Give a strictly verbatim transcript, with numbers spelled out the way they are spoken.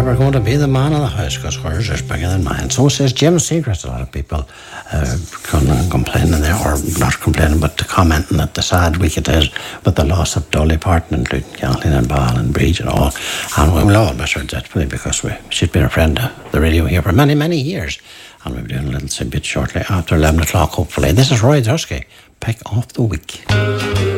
never going to be the man of the house because hers is bigger than mine. So says Jim Seacrest. A lot of people uh, complaining there, or not complaining, but commenting that the sad week it is with the loss of Dolly Parton, including Kathleen and Ball and Breach and all. And we will all miss her dreadfully because we, she'd been a friend of the radio here for many, many years. And we'll be doing a little bit shortly after eleven o'clock, hopefully. This is Roy Dusky, Pick Off the Week.